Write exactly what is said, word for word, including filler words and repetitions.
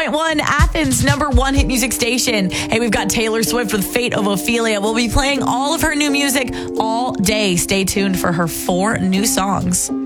point one, Athens' number one hit music station. Hey, we've got Taylor Swift with Fate of Ophelia. We'll be playing all of her new music all day. Stay tuned for her four new songs.